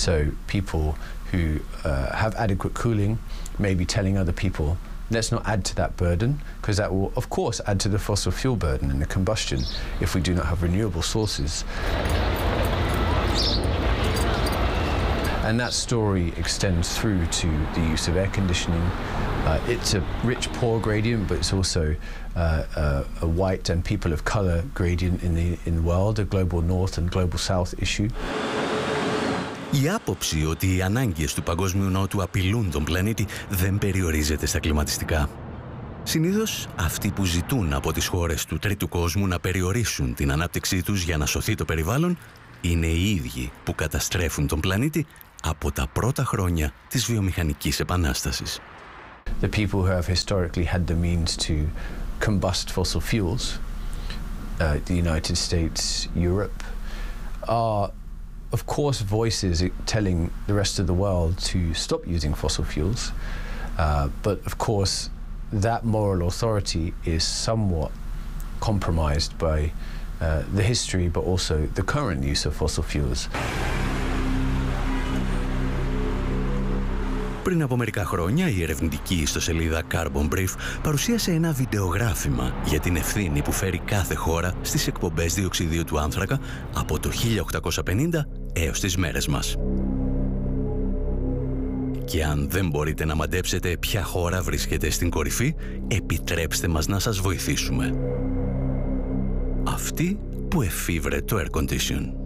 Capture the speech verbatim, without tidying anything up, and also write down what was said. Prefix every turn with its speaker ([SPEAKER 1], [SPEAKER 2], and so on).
[SPEAKER 1] So people who uh, have adequate cooling may be telling other people, let's not add to that burden, because that will, of course, add to the fossil fuel burden and the combustion if we do not have renewable sources. And that story extends through to the use of air conditioning. Uh, it's a rich-poor gradient, but it's also uh, uh, a white and people of color gradient in the, in the world, a global north and global south issue.
[SPEAKER 2] Η άποψη ότι οι ανάγκες του Παγκόσμιου Νότου απειλούν τον πλανήτη δεν περιορίζεται στα κλιματιστικά. Συνήθως, αυτοί που ζητούν από τις χώρες του τρίτου κόσμου να περιορίσουν την ανάπτυξή τους για να σωθεί το περιβάλλον είναι οι ίδιοι που καταστρέφουν τον πλανήτη από τα πρώτα χρόνια της βιομηχανικής επανάστασης.
[SPEAKER 1] The people who have historically had the means to combust fossil fuels, uh, the United States, Europe, are of course voices telling the rest of the world to stop using fossil fuels, uh, but of course that moral authority is somewhat compromised by uh, the history but also the current use of fossil fuels.
[SPEAKER 2] Πριν από μερικά χρόνια, η ερευνητική ιστοσελίδα Carbon Brief παρουσίασε ένα βιντεογράφημα για την ευθύνη που φέρει κάθε χώρα στις εκπομπές διοξιδίου του άνθρακα από το χίλια οκτακόσια πενήντα έως τις μέρες μας. Και αν δεν μπορείτε να μαντέψετε ποια χώρα βρίσκεται στην κορυφή, επιτρέψτε μας να σας βοηθήσουμε. Αυτή που εφήβρε το air condition.